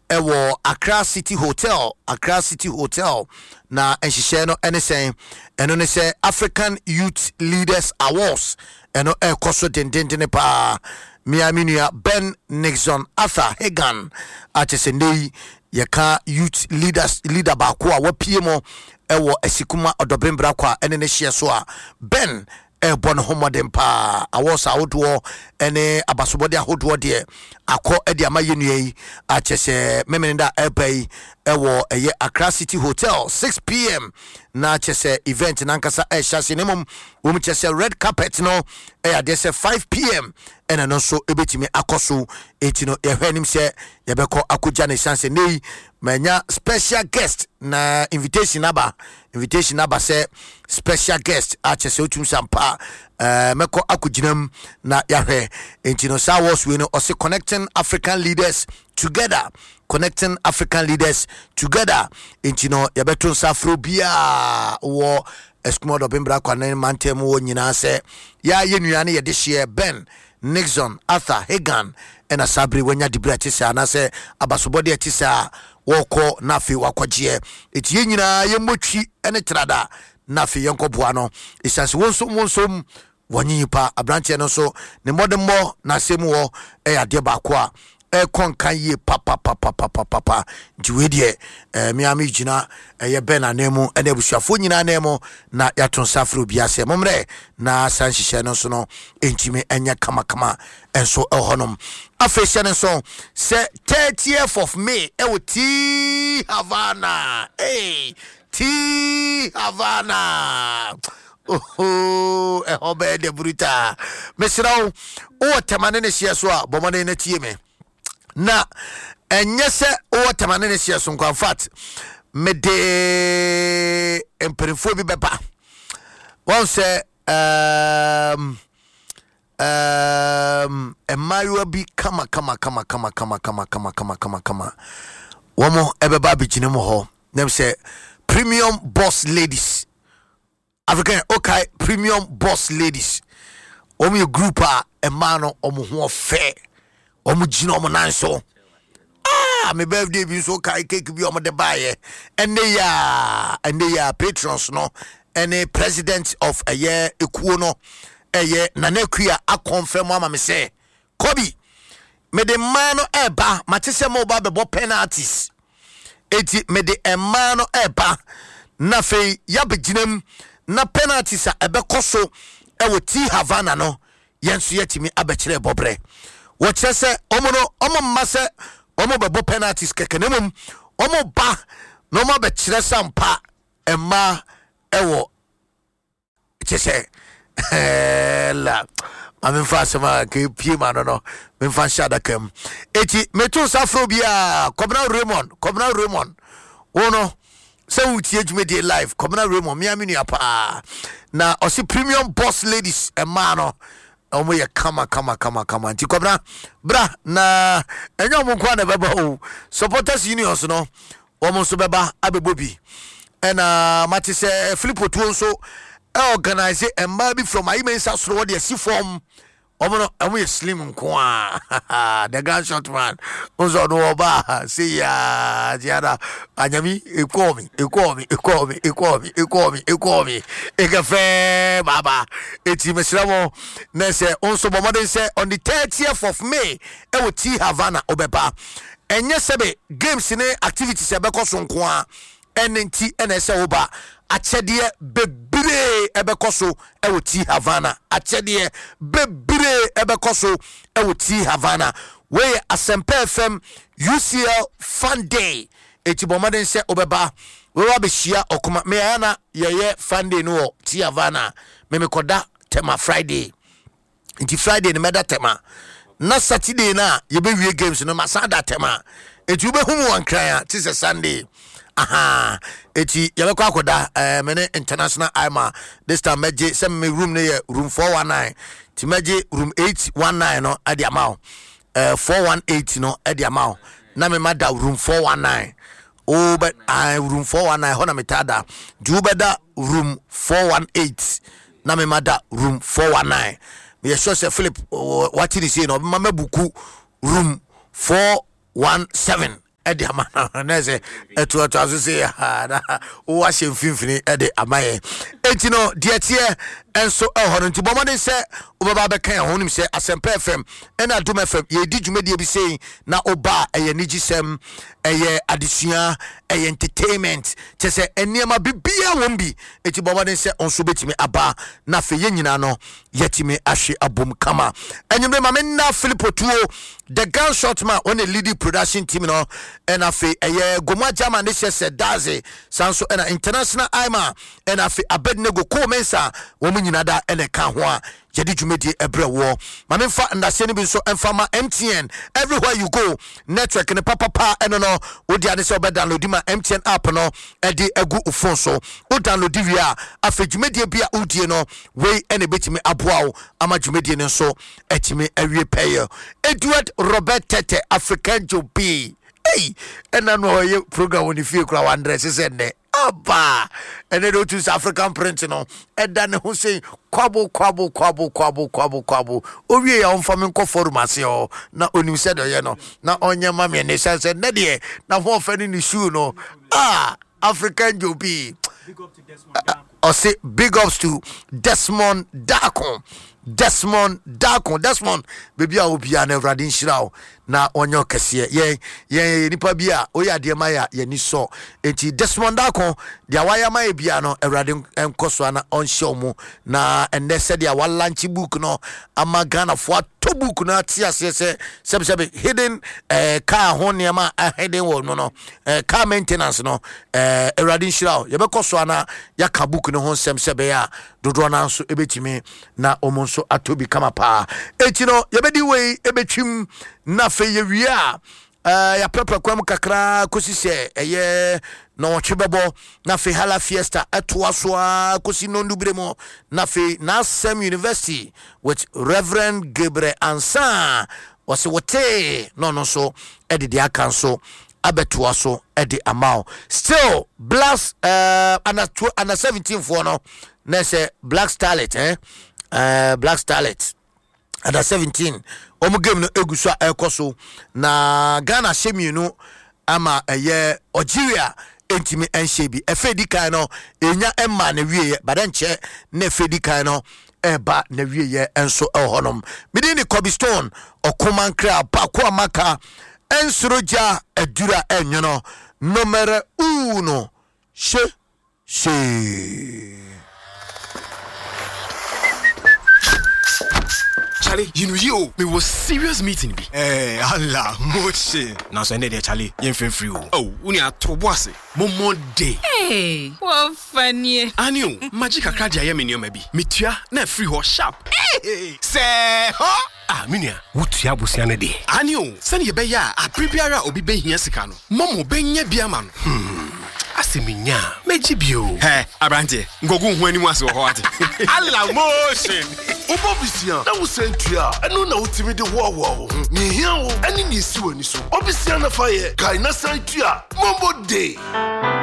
ewo Accra City Hotel na enhihye no ene sen eno ne se African Youth Leaders Awards eno ekoso dendendene pa miaminua Ben Nixon Arthur Hagan atesendei yeka youth leader ba ko a wapie mo ewo asikuma odobembra kwa ene ne hye so a Ben bon homodem pa awards ahodo ene abasobode ahodo de akọ ede amayenua yi achese memenida epai ewo eye Accra City Hotel 6 p.m. na chese event nankasa ehya nemom wom chese red carpet no ade se 5 p.m. ena no so ebetimi akoso etino ehwanim se yebekọ akogya ne chance nei manya special guest na invitation aba se special guest achese otum sampa meko akoginam na yahwe etino sa was we no ose connecting African leaders together etino yabeto safro bia wo eskumodo bembra kwanen mantem wo nyina se ya yenuane ye de hye Ben Nixon Arthur Hagan ena sabri wanya dibrati se anase abasobode atisa woko nafi wakogye etie nyina yemmotwi ene trada nafi yenkoboa no isanse wonsom wanyipa abranche no so ne modemo na semu wo ade ba ko a konkan ye papa jiwedie miami gina ye Ben anemu ene busuafo nyina anemu na yaton safro biase momre na sanhihye no so no entimi enya kama enso ehonom afehye no so se 30th of May ewo T Havana ehobe de bruta mesrawo o temane ne hye so a bomane na tie me na enyese o temane ne hye so nkwa fat me de emperifo bi beba won se emayo bi kama womo ebeba bigine mo ho nem se premium boss ladies African okay premium boss ladies omo group a emano omo ho fe omo gina omo nanso me birthday bi so kai cake bi omo de baye ene ya patrons no ene president of a year ekuo no eye nanakua a confirm ama me say Kobi me de mano eba matese mo ba bebo penalties eti me de emano eba na fe ya beginam na penalties a ebekoso ewo T Havana no yenso yetimi abekire bobre wo chese omo mase omo bebo penalties kekenemum omo ba no ma bekire sampa emma ewo chese la I'm fasema ke piema no me fa shada kam eti meto safro bia Kobna Raymond wono se utie djumede live Kobna Raymond mi aminu apa na osi premium boss ladies e mano omo ye kama nti Kobna bra na enyo mo kwa na beba o supporters unions no omo so beba abebobi ena matise Philip Tuo so organize emma bi from Imensa Soro de si form omo slim nko the gunshot man ozo no oba say ya diada anyami ekomi ekefe baba eti mesramo na se onso bomodin se on the 30th of May e wo T Havana obeba enye sebe games ne activities e be koso nko a enenti enese oba achede bebre ebekoso ewo T Havana achede bebre ebekoso ewo T Havana we Asempa FM UCL Fun Day etibomade nse obeba we wabehia okoma me ana yeye Fun Day no T Havana me mekoda tema Friday nti Friday ne meda tema na Saturday na yebewie games no masada tema etu behumu wankran ti se Sunday eti yabekwa akoda mene international IMA this time meje sem me room ne room 419 ti meje room 819 no ade amao 418 no ade amao na me mada room 419 o but room 419 hona metada du beda room 418 na me mada room 419 me sure say Philip what did he say no mama buku room 417 ɛde ama na sɛ ɛto aso sɛ na wo ahyɛ mfimfini ɛde ama yɛ enti no deɛ teɛ enso ɛhɔ no nti bɔmɔden sɛ wobɛba bɛka ho nim sɛ Asempa FM ɛna Adom FM yɛdi dwumadie bi sei na oba ɛyɛ nigisɛm ɛyɛ adesua ɛyɛ entertainment kyɛ sɛ nneɛma bibia wɔm bi enti bɔmɔden sɛ onso betimi aba na fe yɛ nyina no yɛtimi ahwe abom kama ɛnyembe ma menna Philip Tuo the gunshot man on a leading production team no ɛna fe ɛyɛ Goma German ne sɛ Daze sanso ɛna international Ima ɛna fe Abednego Komensa wɔn nyina da ɛna ka ho a yɛde dwumadi ɛbrɛ wɔ ma memfa ndase no bi nso ɛmfa ma MTN everywhere you go network ne papa ɛno no wodi ade sɛ ɔbɛdownload ma MTN app no ɛde agu wo phone so wo download wi a afa dwumadi bi a wodie no wei ɛna betimi aboa wo ama dwumadi no nso ɛtimi awie pɛyɛ Edward Robert Tete African Joe B hey ɛna no ɔyɛ program on the fie kura 100 sɛ ne Abba and then to African print no ɛda ne ho say kwabo owie ya onfamin ko forum ase o na onim sɛ do ye no na onye ma me ne sɛ ne de na ho ofani ni shoe no African Jobi or say big ups to Desmond Darko Desmond baby a obia na Awurade nhyira na onyo kese ye nipa bia oya de maya ye ni so enti Desmond Darko dia waya maya bia no Awurade enkoso na onhye mu na enne se dia wa launch book no ama Ghana fo to book na tia se hidden car ho niam hidden wo no car maintenance no Awurade nhyira ye be koso na ya ka book no ho nsem sebe ya dodo na nso ebetimi na omonso atobi kama pa enti no ye be di wei ebetwim na fe ye wi a ya prepare kwam kakra kosi se eye na wotwebebo na fe hala fiesta atoa so a kosi no ndubremo na fe na Sam University with Reverend Gabriel Ansa was wote no so edede aka so abetoa so ede amao still blast under 17 for no na say Black Starlet Black Starlet under 17 omo game no eguso ekoso na Ghana shemienu ama eye Algeria entimi enhye efedi kan no enya emma na wieye badanche na efedi kan no eba na wieye enso ehonom midini Kobe Stone okomankra bako amaka ensuroja edura enyono numero 1 she Charlie, you know me was serious meeting be. Allah, moche. Now so ende Charlie, yen free. Oh, uni atobwase. Momo day. Hey, what funny. Anio, magic akra ya me nioma bi. Metua na free ho sharp. Hey, say ho. Minia, wotua bosia ne de. Anio, send ye be ya aprebiara obi be hia sika no. Momo benya biama no. Aseminya, mejibio. Abrante, ngogu hu ani mu ase ho ate. Allah motion. Obobisia, na wo sentua, eno na wotimi de wo. Ni hia wo, ani ni si wani so. Obisia na fa ye, kai na sentua. Mombo day.